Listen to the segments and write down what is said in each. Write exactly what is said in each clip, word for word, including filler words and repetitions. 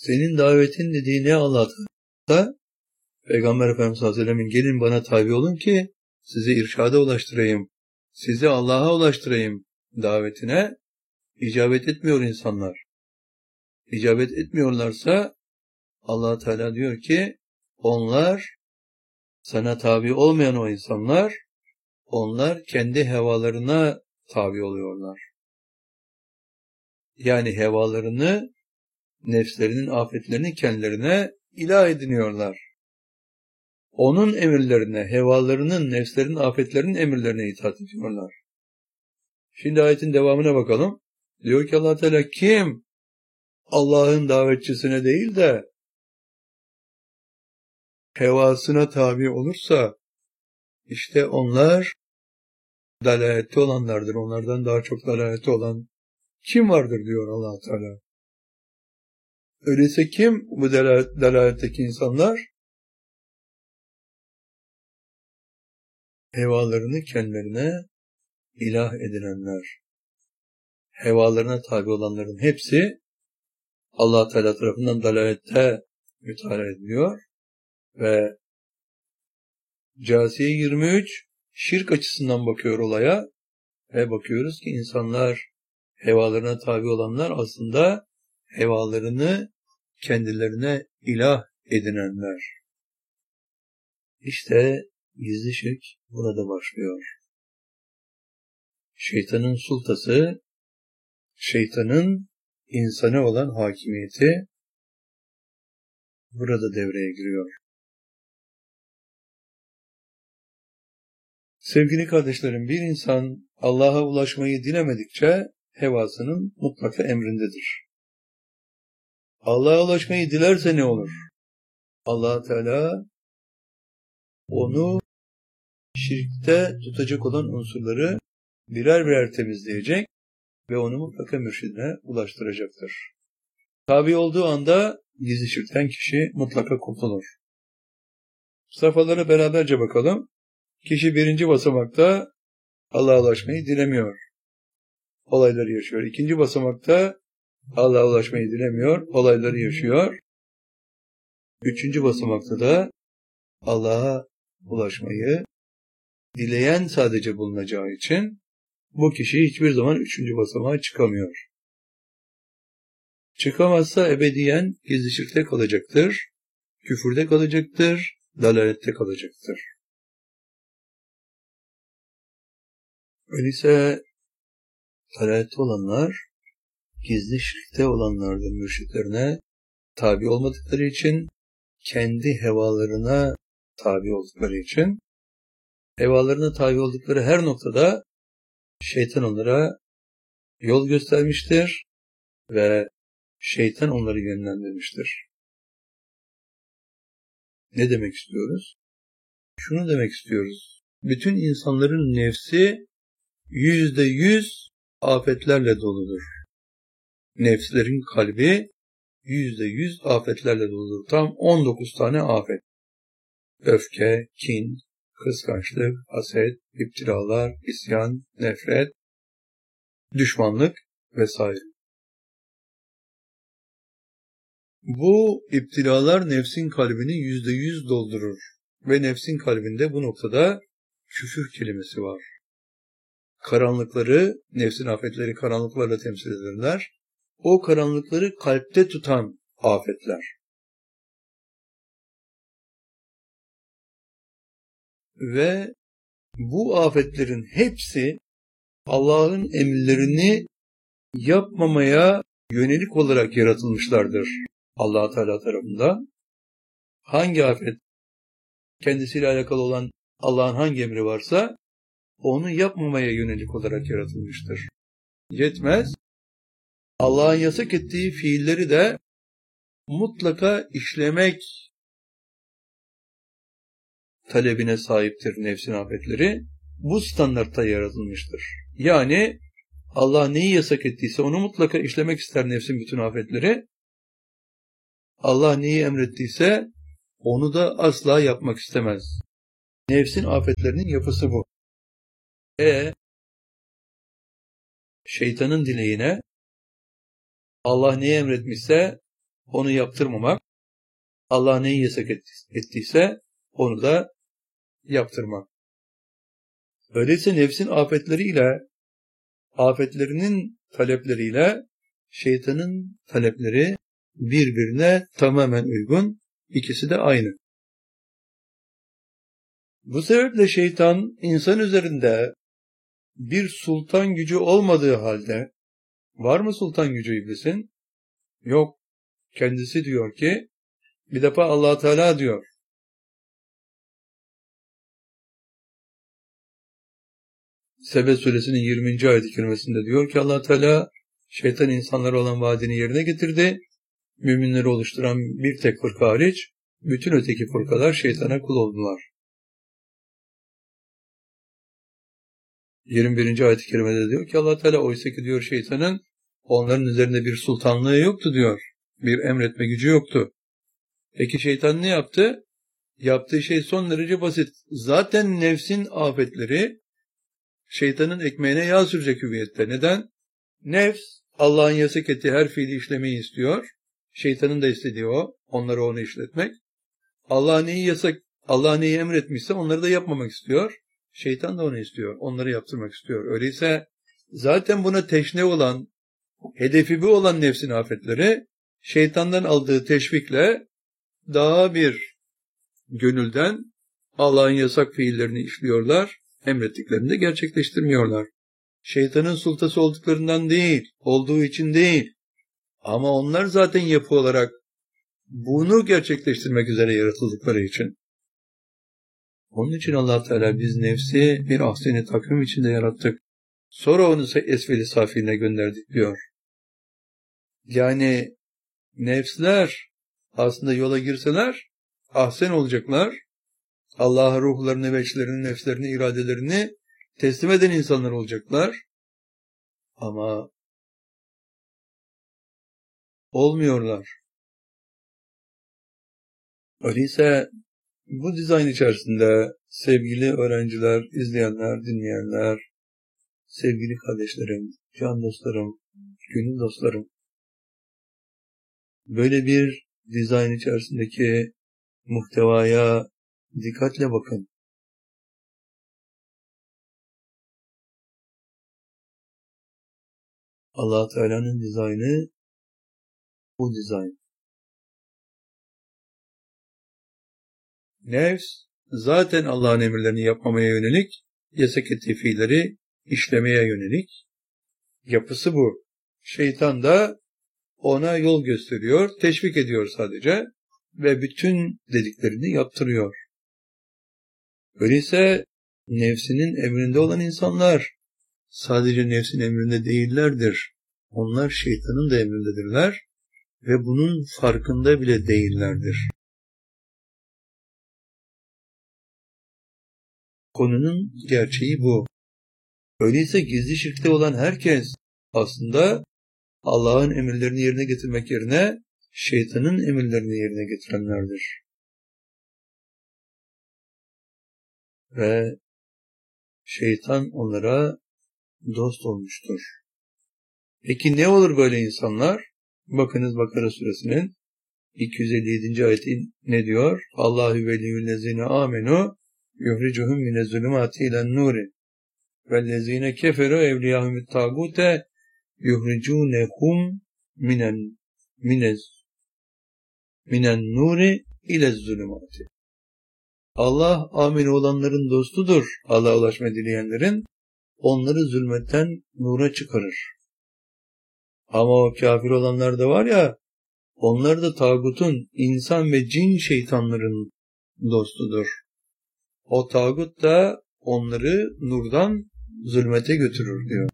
Senin davetin dediği ne Allah'ta? Peygamber Efendimiz sallallahu aleyhi ve sellem'in gelin bana tabi olun ki sizi irşada ulaştırayım, sizi Allah'a ulaştırayım davetine icabet etmiyor insanlar. İcabet etmiyorlarsa Allah Teala diyor ki onlar, sana tabi olmayan o insanlar, onlar kendi hevalarına tabi oluyorlar. Yani hevalarını, nefslerinin afetlerini kendilerine ilah ediniyorlar. Onun emirlerine, hevalarının, nefslerinin, afetlerinin emirlerine itaat ediyorlar. Şimdi ayetin devamına bakalım. Diyor ki Allah Teala, kim Allah'ın davetçisine değil de hevasına tabi olursa işte onlar dalalette olanlardır. Onlardan daha çok dalalette olan kim vardır diyor Allah Teala. Öyleyse kim bu dalaletteki insanlar? Hevalarını kendilerine ilah edinenler. Hevalarına tabi olanların hepsi Allah Teala tarafından dalalette müteala ediliyor ve Câsiye yirmi üç şirk açısından bakıyor olaya ve bakıyoruz ki insanlar, hevalarına tabi olanlar aslında hevalarını kendilerine ilah edinenler. İşte gizli şirk burada başlıyor. Şeytanın sultası, şeytanın insana olan hakimiyeti burada devreye giriyor. Sevgili kardeşlerim, bir insan Allah'a ulaşmayı dilemedikçe hevasının mutlaka emrindedir. Allah'a ulaşmayı dilerse ne olur? Allah Teala onu şirkte tutacak olan unsurları birer birer temizleyecek ve onu mutlaka mürşidine ulaştıracaktır. Tabi olduğu anda gizli şirkten kişi mutlaka kurtulur. Safhalara beraberce bakalım. Kişi birinci basamakta Allah'a ulaşmayı dilemiyor. Olayları yaşıyor. İkinci basamakta Allah'a ulaşmayı dilemiyor. Olayları yaşıyor. Üçüncü basamakta da Allah'a ulaşmayı dileyen sadece bulunacağı için bu kişi hiçbir zaman üçüncü basamağa çıkamıyor. Çıkamazsa ebediyen gizli şirkte kalacaktır, küfürde kalacaktır, dalalette kalacaktır. Öyleyse dalalette olanlar, gizli şirkte olanlardan mürşitlerine tabi olmadıkları için, kendi hevalarına tabi oldukları için, hevalarına tabi oldukları her noktada şeytan onlara yol göstermiştir ve şeytan onları yönlendirmiştir. Ne demek istiyoruz? Şunu demek istiyoruz. Bütün insanların nefsi yüzde yüz afetlerle doludur. Nefslerin kalbi yüzde yüz afetlerle doludur. Tam on dokuz tane afet. Öfke, kin, kıskançlık, haset, iptiralar, isyan, nefret, düşmanlık vesaire. Bu iptilalar nefsin kalbini yüzde yüz doldurur ve nefsin kalbinde bu noktada küfür kelimesi var. Karanlıkları, nefsin afetleri karanlıklarla temsil ederler. O karanlıkları kalpte tutan afetler. Ve bu afetlerin hepsi Allah'ın emirlerini yapmamaya yönelik olarak yaratılmışlardır Allah Teala tarafından. Hangi afet kendisiyle alakalı olan Allah'ın hangi emri varsa onu yapmamaya yönelik olarak yaratılmıştır. Yetmez, Allah'ın yasak ettiği fiilleri de mutlaka işlemek talebine sahiptir nefsin afetleri. Bu standartta yaratılmıştır. Yani Allah neyi yasak ettiyse onu mutlaka işlemek ister nefsin bütün afetleri. Allah neyi emrettiyse onu da asla yapmak istemez. Nefsin afetlerinin yapısı bu. E şeytanın dileğine Allah neyi emretmişse onu yaptırmamak, Allah neyi yasak ettiyse onu da yaptırmak. Öyleyse nefsin afetleriyle, afetlerinin talepleriyle şeytanın talepleri birbirine tamamen uygun, ikisi de aynı. Bu sebeple şeytan insan üzerinde bir sultan gücü olmadığı halde, var mı sultan gücü iblisin? Yok. Kendisi diyor ki, bir defa Allah Teala diyor, Sebe suresinin yirminci ayet-i kerimesinde diyor ki Allah Teala, şeytan insanlara olan vaadini yerine getirdi, müminleri oluşturan bir tek fırka hariç, bütün öteki fırkalar şeytana kul oldular. yirmi birinci ayet-i kerimede diyor ki Allah Teala, oysa ki diyor şeytanın onların üzerinde bir sultanlığı yoktu diyor. Bir emretme gücü yoktu. Peki şeytan ne yaptı? Yaptığı şey son derece basit. Zaten nefsin afetleri şeytanın ekmeğine yağ sürecek hüviyette. Neden? Nefs Allah'ın yasak ettiği her fiili işlemeyi istiyor. Şeytanın da istediği o. Onları onu işletmek. Allah neyi yasak, Allah neyi emretmişse onları da yapmamak istiyor. Şeytan da onu istiyor. Onları yaptırmak istiyor. Öyleyse zaten buna teşne olan, hedefi bu olan nefsin afetleri şeytandan aldığı teşvikle daha bir gönülden Allah'ın yasak fiillerini işliyorlar, emrettiklerini de gerçekleştirmiyorlar. Şeytanın sultası olduklarından değil, olduğu için değil. Ama onlar zaten yapı olarak bunu gerçekleştirmek üzere yaratıldıkları için. Onun için Allah Teala biz nefsi bir ahsen-i takvim içinde yarattık. Sonra onu esfel-i safiline gönderdik diyor. Yani nefsler aslında yola girseler ahsen olacaklar. Allah'a ruhlarını, veçlerini, nefslerini, iradelerini teslim eden insanlar olacaklar. Ama olmuyorlar. Öyleyse bu dizayn içerisinde sevgili öğrenciler, izleyenler, dinleyenler, sevgili kardeşlerim, can dostlarım, gönül dostlarım, böyle bir dizayn içerisindeki muhtevaya dikkatle bakın. Allah Teala'nın dizaynı bu dizayn. Nefs zaten Allah'ın emirlerini yapmamaya yönelik, yasak ettiği fiilleri işlemeye yönelik. Yapısı bu. Şeytan da ona yol gösteriyor, teşvik ediyor sadece ve bütün dediklerini yaptırıyor. Öyleyse nefsinin emrinde olan insanlar sadece nefsin emrinde değillerdir. Onlar şeytanın da emrindedirler ve bunun farkında bile değillerdir. Konunun gerçeği bu. Öyleyse gizli şirkte olan herkes aslında Allah'ın emirlerini yerine getirmek yerine şeytanın emirlerini yerine getirenlerdir. Ve şeytan onlara dost olmuştur. Peki ne olur böyle insanlar? Bakınız Bakara suresinin iki yüz elli yedinci ayeti ne diyor? Allahu veliyyüllezine amenu yuhricuhum minez-zulümati ilen-nuri vellezine keferu evliyahumut tagute yuhricunehum minen minez minen nuri ilez-zulümati. Allah amin olanların dostudur. Allah'a ulaşmayı dileyenlerin, onları zulmetten nura çıkarır. Ama o kafir olanlar da var ya, onlar da tağutun, insan ve cin şeytanların dostudur. O tağut da onları nurdan zulmete götürür diyor.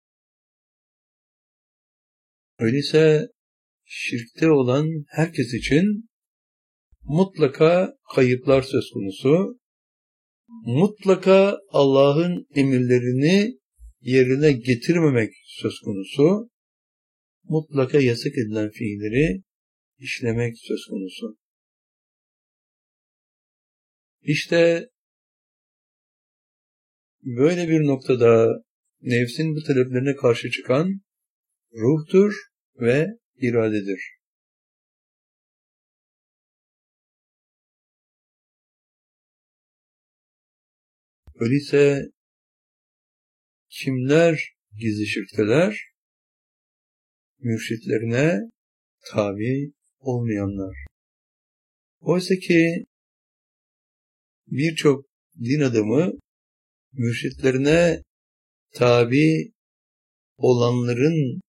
Öyleyse şirkte olan herkes için mutlaka kayıplar söz konusu, mutlaka Allah'ın emirlerini yerine getirmemek söz konusu, mutlaka yasak edilen fiilleri işlemek söz konusu. İşte böyle bir noktada nefsin bu taleplerine karşı çıkan ruhtur ve iradedir. Öyleyse kimler gizli şirkteler? Mürşitlerine tabi olmayanlar. Oysa ki birçok din adamı mürşitlerine tabi olanların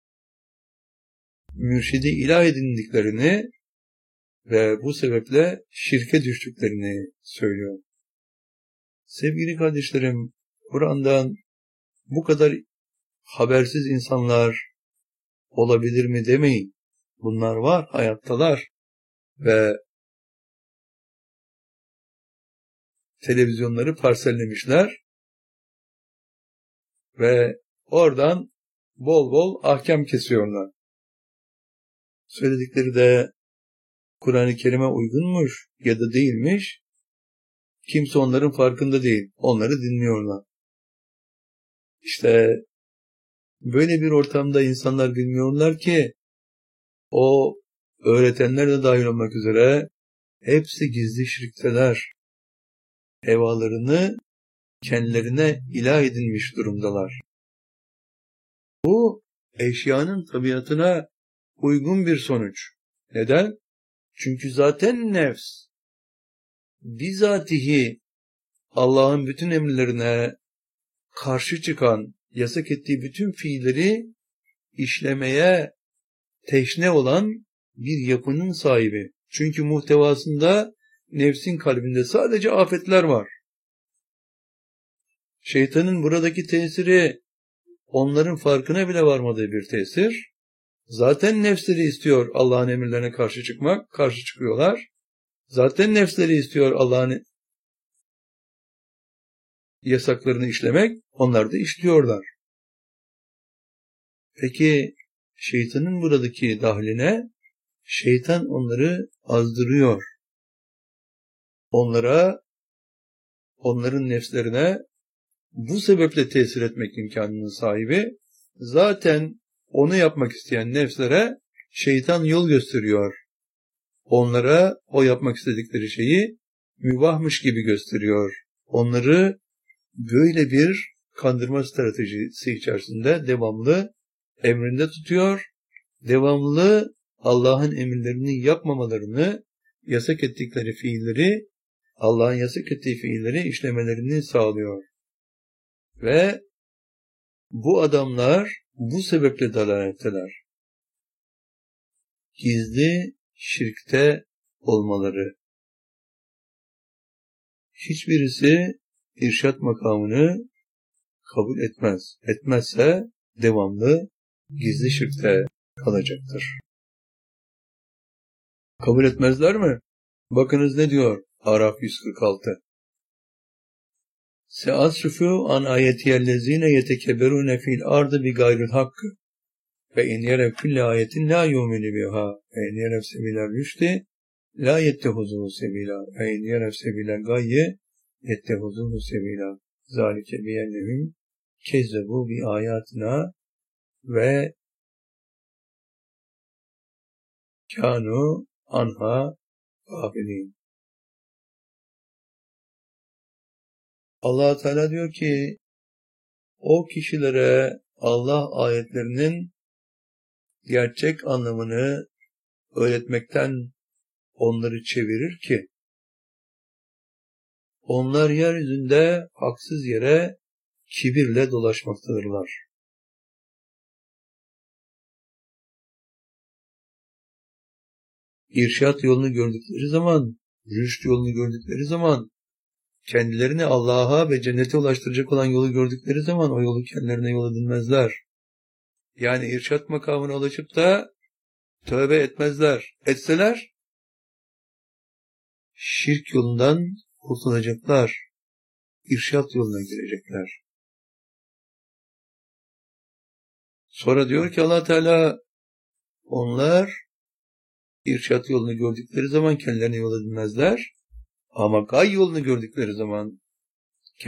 mürşidi ilah edindiklerini ve bu sebeple şirke düştüklerini söylüyor. Sevgili kardeşlerim, Kur'an'dan bu kadar habersiz insanlar olabilir mi demeyin. Bunlar var, hayattalar ve televizyonları parsellemişler ve oradan bol bol ahkam kesiyorlar. Söyledikleri de Kur'an-ı Kerim'e uygunmuş ya da değilmiş. Kimse onların farkında değil. Onları dinliyorlar. İşte böyle bir ortamda insanlar bilmiyorlar ki o öğretenler de dahil olmak üzere hepsi gizli şirkteler. Hevalarını kendilerine ilah edinmiş durumdalar. Bu eşyanın tabiatına uygun bir sonuç. Neden? Çünkü zaten nefs bizatihi Allah'ın bütün emirlerine karşı çıkan, yasak ettiği bütün fiilleri işlemeye teşne olan bir yapının sahibi. Çünkü muhtevasında nefsin kalbinde sadece afetler var. Şeytanın buradaki tesiri onların farkına bile varmadığı bir tesir. Zaten nefsleri istiyor Allah'ın emirlerine karşı çıkmak, karşı çıkıyorlar. Zaten nefsleri istiyor Allah'ın yasaklarını işlemek, onlar da işliyorlar. Peki şeytanın buradaki dahline, şeytan onları azdırıyor. Onlara, onların nefslerine bu sebeple tesir etmek imkanının sahibi, zaten onu yapmak isteyen nefslere şeytan yol gösteriyor. Onlara o yapmak istedikleri şeyi mübahmış gibi gösteriyor. Onları böyle bir kandırma stratejisi içerisinde devamlı emrinde tutuyor. Devamlı Allah'ın emirlerini yapmamalarını, yasak ettikleri fiilleri, Allah'ın yasak ettiği fiilleri işlemelerini sağlıyor. Ve bu adamlar bu sebeple dalaletteler. Gizli şirkte olmaları. Hiçbirisi irşat makamını kabul etmez. Etmezse devamlı gizli şirkte kalacaktır. Kabul etmezler mi? Bakınız ne diyor Araf yüz kırk altı. Seasrifu an ayetiyellezine yetekeberune fil ardı bi gayril hakkı ve in yerev kulli ayetin la yu'minu biha ve in yerev sebiler rüşti la yettehuzuhu sebila ve in yerev sebiler gayye yettehuzuhu sebila zalike biyennehum kezzebu bi ayatina ve kânu anha gafilin. Allah Teala diyor ki o kişilere Allah ayetlerinin gerçek anlamını öğretmekten onları çevirir ki onlar yeryüzünde haksız yere kibirle dolaşmaktadırlar. İrşat yolunu gördükleri zaman, rüşt yolunu gördükleri zaman, kendilerini Allah'a ve cennete ulaştıracak olan yolu gördükleri zaman o yolu kendilerine yol edinmezler. Yani irşat makamına ulaşıp da tövbe etmezler. Etseler şirk yolundan kurtulacaklar. İrşat yoluna girecekler. Sonra diyor ki Allah Teala onlar irşat yolunu gördükleri zaman kendilerine yol edinmezler. Ama gay yolunu gördükleri zaman,